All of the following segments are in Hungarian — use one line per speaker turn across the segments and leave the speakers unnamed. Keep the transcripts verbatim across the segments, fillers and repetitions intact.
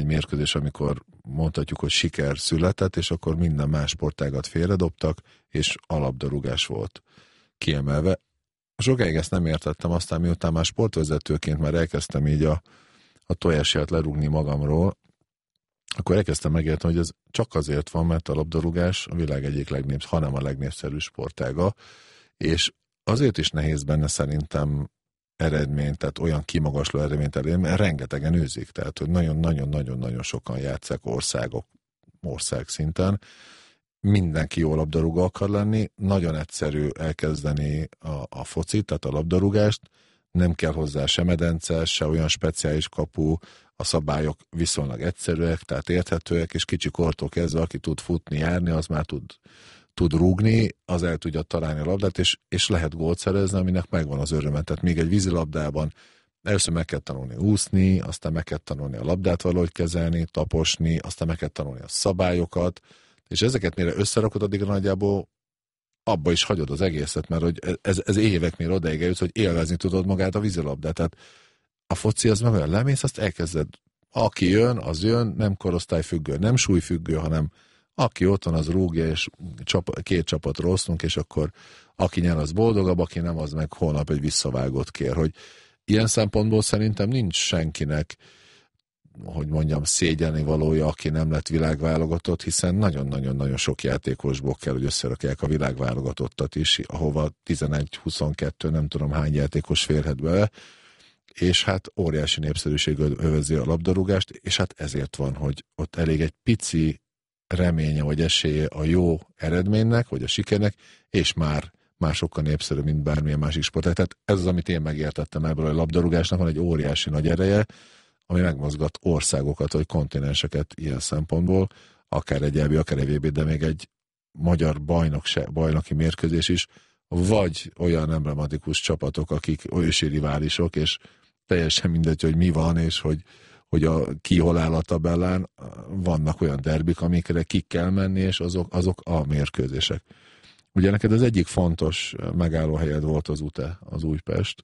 egy mérkőzés, amikor mondhatjuk, hogy siker született, és akkor minden más sportágat félredobtak, és a labdarúgás volt kiemelve. Sokáig ezt nem értettem, aztán miután már sportvezetőként már elkezdtem így a, a tojásját lerúgni magamról, akkor elkezdtem megérteni, hogy ez csak azért van, mert a labdarúgás a világ egyik legnépszerűbb, hanem a legnépszerűbb sportága, és azért is nehéz benne szerintem eredményt, tehát olyan kimagasló eredményt elérni, mert rengetegen űzik, tehát hogy nagyon-nagyon-nagyon-nagyon sokan játszák országok, ország szinten. Mindenki jó labdarúgó akar lenni, nagyon egyszerű elkezdeni a, a focit, tehát a labdarúgást, nem kell hozzá se medence, se olyan speciális kapu, a szabályok viszonylag egyszerűek, tehát érthetőek, és kicsi kortól kezdve, aki tud futni, járni, az már tud, tud rúgni, az el tudja találni a labdát, és, és lehet gólt szerezni, aminek megvan az öröme. Tehát még egy vízilabdában először meg kell tanulni úszni, aztán meg kell tanulni a labdát valahogy kezelni, taposni, aztán meg kell tanulni a szabályokat, és ezeket mire összerakod, addig nagyjából abba is hagyod az egészet, mert hogy ez, ez évek mire odaig eljutsz, hogy élvezni tudod magát a vízilabdát. Tehát a foci az meg olyan lemész, azt elkezded. Aki jön, az jön, nem korosztályfüggő, nem súlyfüggő, hanem aki ott van, az rúgja, és csap, két csapatra osztunk, és akkor aki nyer, az boldogabb, aki nem, az meg holnap egy visszavágót kér. Hogy ilyen szempontból szerintem nincs senkinek, hogy mondjam, szégyelni valója, aki nem lett világválogatott, hiszen nagyon-nagyon-nagyon sok játékosból kell, hogy összerakják a világválogatottat is, ahova tizenegy huszonkettő, nem tudom hány játékos férhet bele, és hát óriási népszerűség övezi a labdarúgást, és hát ezért van, hogy ott elég egy pici reménye vagy esélye a jó eredménynek, vagy a sikernek, és már, már sokkal népszerű, mint bármilyen másik sport. Tehát ez az, amit én megértettem ebből, a labdarúgásnak van egy óriási nagy ereje, ami megmozgat országokat, vagy kontinenseket ilyen szempontból, akár egy é bé, akár egy vé bé, de még egy magyar bajnok, bajnoki mérkőzés is, vagy olyan emblematikus csapatok, akik ősi riválisok, és teljesen mindegy, hogy mi van, és hogy, hogy a, ki hol áll a tabellán, vannak olyan derbik, amikre ki kell menni, és azok, azok a mérkőzések. Ugye neked az egyik fontos megállóhelyed volt az u té e, az Újpest,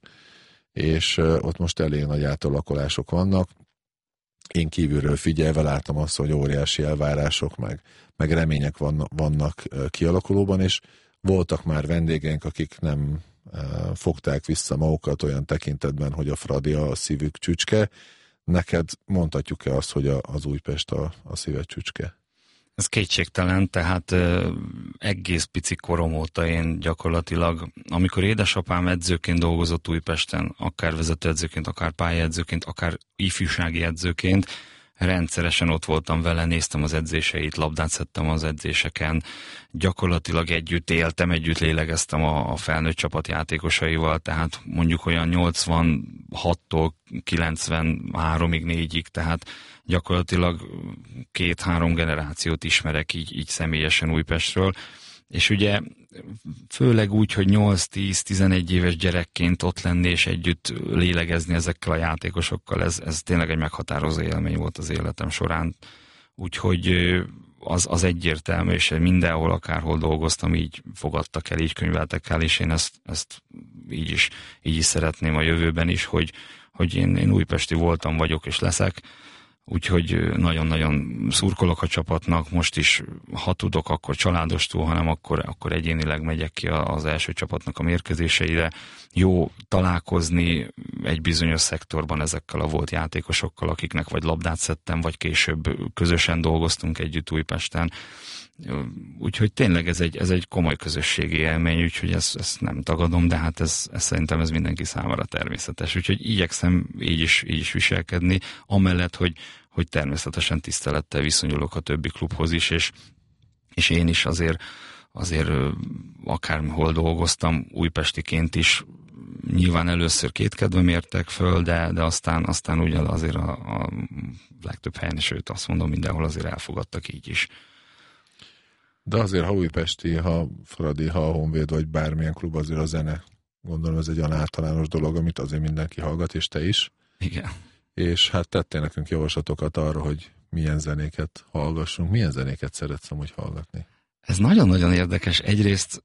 és ott most elég nagy átalakulások vannak. Én kívülről figyelve láttam azt, hogy óriási elvárások, meg, meg remények vannak, vannak kialakulóban, és voltak már vendégeink, akik nem fogták vissza magukat olyan tekintetben, hogy a Fradi a szívük csücske. Neked mondhatjuk-e azt, hogy a, az Újpest a, a szíved csücske?
Ez kétségtelen, tehát ö, egész pici korom óta én gyakorlatilag, amikor édesapám edzőként dolgozott Újpesten, akár vezetőedzőként, akár pályaedzőként, akár ifjúsági edzőként, rendszeresen ott voltam vele, néztem az edzéseit, labdát szedtem az edzéseken, gyakorlatilag együtt éltem, együtt lélegeztem a, a felnőtt csapat játékosaival, tehát mondjuk olyan nyolcvanhattól kilencvenháromig, négyig, tehát gyakorlatilag két-három generációt ismerek így, így személyesen Újpestről, és ugye főleg úgy, hogy nyolc-tíz-tizenegy éves gyerekként ott lenni és együtt lélegezni ezekkel a játékosokkal, ez, ez tényleg egy meghatározó élmény volt az életem során. Úgyhogy az, az egyértelmű, és mindenhol, akárhol dolgoztam, így fogadtak el, így könyveltek el, és én ezt, ezt így, is, így is szeretném a jövőben is, hogy, hogy én, én újpesti voltam, vagyok és leszek. Úgyhogy nagyon-nagyon szurkolok a csapatnak, most is, ha tudok, akkor családostól, hanem akkor, akkor egyénileg megyek ki az első csapatnak a mérkőzéseire. Jó találkozni egy bizonyos szektorban ezekkel a volt játékosokkal, akiknek vagy labdát szedtem, vagy később közösen dolgoztunk együtt Újpesten. Úgyhogy tényleg ez egy, ez egy komoly közösségi élmény, úgyhogy ezt, ezt nem tagadom, de hát ez, ez szerintem ez mindenki számára természetes. Úgyhogy igyekszem így is, így is viselkedni, amellett, hogy, hogy természetesen tisztelettel viszonyulok a többi klubhoz is, és, és én is azért, azért akárhol dolgoztam, újpestiként is, nyilván először kétkedve mértek föl, de, de aztán, aztán ugye azért a, a legtöbb helyen, sőt azt mondom, mindenhol azért elfogadtak így is.
De azért, ha újpesti, ha Fradi, ha a Honvéd, vagy bármilyen klub, azért a zene, gondolom ez egy olyan általános dolog, amit azért mindenki hallgat, és te is.
Igen.
És hát tettél nekünk javaslatokat arra, hogy milyen zenéket hallgassunk. Milyen zenéket szeretsz amúgy hallgatni?
Ez nagyon-nagyon érdekes. Egyrészt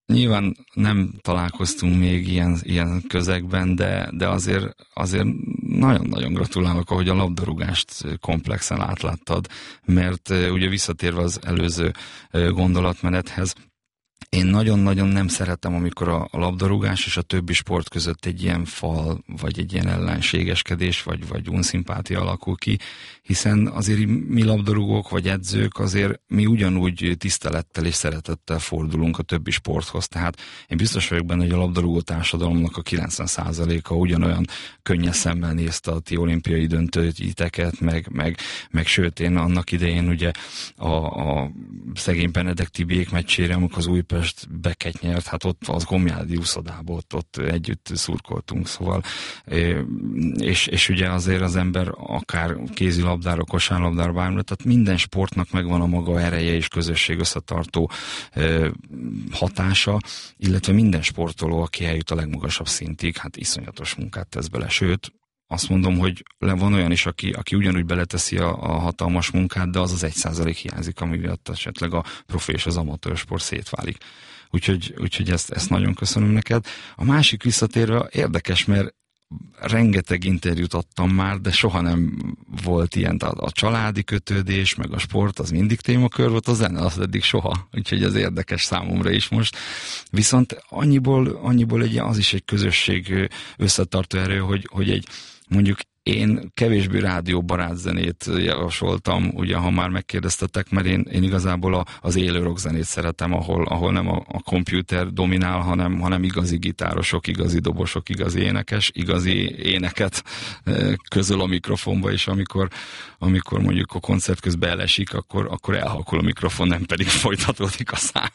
nyilván nem találkoztunk még ilyen, ilyen közegben, de, de azért, azért nagyon-nagyon gratulálok, ahogy a labdarúgást komplexen átláttad, mert ugye visszatérve az előző gondolatmenethez, én nagyon-nagyon nem szeretem, amikor a, a labdarúgás és a többi sport között egy ilyen fal, vagy egy ilyen ellenségeskedés, vagy, vagy unszimpátia alakul ki, hiszen azért mi labdarúgók, vagy edzők, azért mi ugyanúgy tisztelettel és szeretettel fordulunk a többi sporthoz. Tehát én biztos vagyok benne, hogy a labdarúgó társadalomnak a kilencven százaléka ugyanolyan könnyes szemmel nézte a ti olimpiai döntőiteket, meg, meg, meg sőt, én annak idején ugye a, a szegény Benedek Tibiék meccsére, amikor az Újpest Beket nyert, hát ott az Gomjádi úszodából ott, ott együtt szurkoltunk, szóval és, és ugye azért az ember akár kézilabdára, kosárlabdára, bármilyen, tehát minden sportnak megvan a maga ereje és közösség összetartó hatása, illetve minden sportoló, aki eljut a legmagasabb szintig, hát iszonyatos munkát tesz bele, sőt, azt mondom, hogy van olyan is, aki, aki ugyanúgy beleteszi a, a hatalmas munkát, de az az egy százalék hiányzik, ami miatt esetleg a profi és az amatőr sport szétválik. Úgyhogy, úgyhogy ezt, ezt nagyon köszönöm neked. A másik visszatérve érdekes, mert rengeteg interjút adtam már, de soha nem volt ilyen, a, a családi kötődés, meg a sport, az mindig témakör volt, a zene az eddig soha, úgyhogy ez érdekes számomra is most. Viszont annyiból, annyiból egy, az is egy közösség összetartó erő, hogy, hogy egy mondjuk én kevésbé rádióbarát zenét javasoltam, ugye, ha már megkérdeztetek, mert én, én igazából a, az élő rockzenét szeretem, ahol, ahol nem a, a komputer dominál, hanem, hanem igazi gitárosok, igazi dobosok, igazi énekes, igazi éneket közöl a mikrofonba, és amikor, amikor mondjuk a koncert közben elesik, akkor, akkor elhalkul a mikrofon, nem pedig folytatódik a szám.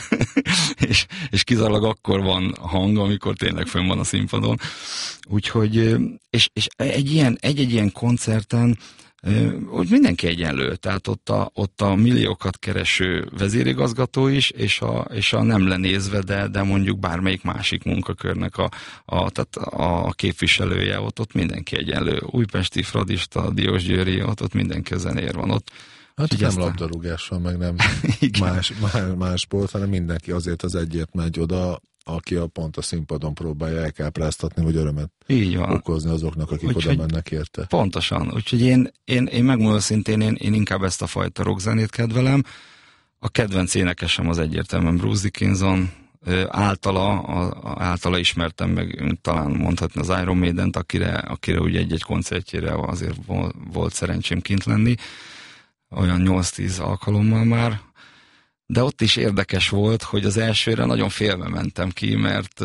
és, és kizárólag akkor van hang, amikor tényleg fönn van a színpadon. Úgyhogy, és, és egy ilyen egy-egy ilyen koncerten hogy mindenki egyenlő, tehát ott a, ott a milliókat kereső vezérigazgató is, és a, és a nem lenézve, de, de mondjuk bármelyik másik munkakörnek a, a, tehát a képviselője, ott, ott mindenki egyenlő. Újpesti fradista, Diósgyőri, ott, ott mindenki a zenér van ott.
Hát nem labdarúgás van, meg nem más, más, más sport, hanem mindenki azért az egyért megy oda, aki a pont a színpadon próbálja elkápráztatni, vagy örömet
így van.
Okozni azoknak, akik úgy, oda mennek érte.
Pontosan. Úgyhogy én, én, én megmondom szintén, én, én inkább ezt a fajta rockzenét kedvelem. A kedvenc énekesem az egyértelműen Bruce Dickinson, általa, a, általa ismertem meg, talán mondhatni az Iron Maident, akire, akire ugye egy-egy koncertjére azért volt, volt szerencsém kint lenni, olyan nyolc-tíz alkalommal már. De ott is érdekes volt, hogy az elsőre nagyon félve mentem ki, mert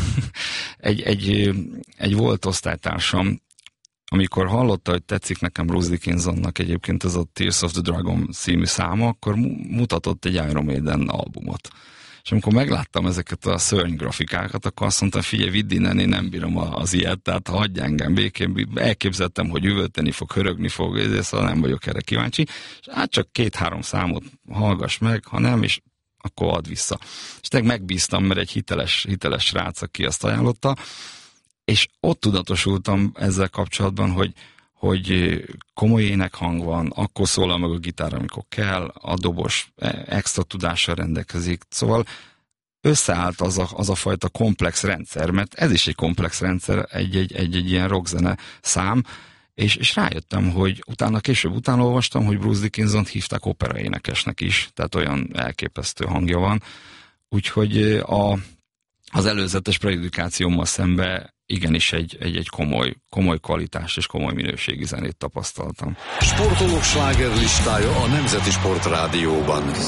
egy, egy, egy volt osztálytársam, amikor hallotta, hogy tetszik nekem Bruce Dickinsonnak egyébként ez a Tears of the Dragon című száma, akkor mutatott egy Iron Maiden albumot. És amikor megláttam ezeket a szörny grafikákat, akkor azt mondtam, figyelj, vidd innen, én nem bírom az ilyet, tehát hagyj engem békén, elképzeltem, hogy üvölteni fog, hörögni fog, ezért szóval nem vagyok erre kíváncsi, és hát csak két-három számot hallgass meg, ha nem, és akkor add vissza. És tényleg megbíztam, mert egy hiteles, hiteles srác, aki azt ajánlotta, és ott tudatosultam ezzel kapcsolatban, hogy hogy komoly énekhang van, akkor szólal meg a gitár, amikor kell, a dobos extra tudással rendelkezik. Szóval összeállt az a, az a fajta komplex rendszer, mert ez is egy komplex rendszer, egy-egy, egy-egy ilyen rockzene szám, és, és rájöttem, hogy utána később utána olvastam, hogy Bruce Dickinsont hívták operaénekesnek is, tehát olyan elképesztő hangja van. Úgyhogy a, az előzetes predikációmmal szembe igenis egy, egy, egy komoly, komoly kvalitás és komoly minőségi zenét tapasztaltam.
Sportolók slágerlistája a Nemzeti Sport Rádióban.